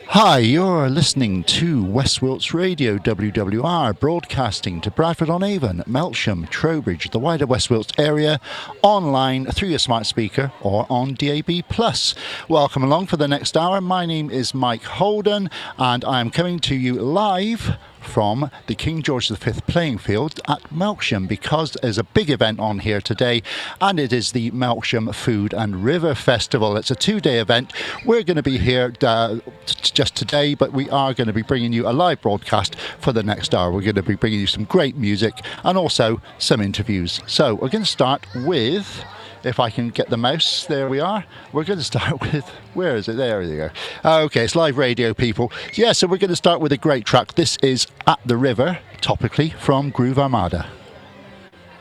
Hi, you're listening to West Wilts Radio, WWR, broadcasting to Bradford-on-Avon, Melksham, Trowbridge, the wider West Wilts area, online through your smart speaker or on DAB+. Welcome along for the next hour. My name is Mike Holden, and I am coming to you live from the King George V playing field at Melksham, because there's a big event on here today, and it is the Melksham Food and River Festival. It's a two-day event. We're going to be here just today, but we are going to be bringing you a live broadcast for the next hour. We're going to be bringing you some great music and also some interviews. So we're going to start with, if I can get the mouse, there we are. We're going to start with, where is it? There you go. Okay, it's live radio, people. Yeah, so we're going to start with a great track. This is At the River, topically from Groove Armada.